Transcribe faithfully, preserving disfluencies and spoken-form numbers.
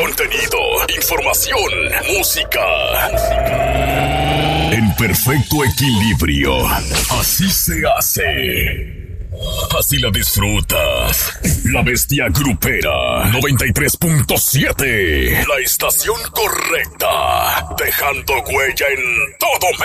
Contenido, información, música. En perfecto equilibrio. Así se hace. Así la disfrutas. La Bestia Grupera noventa y tres punto siete. La estación correcta. Dejando huella en todo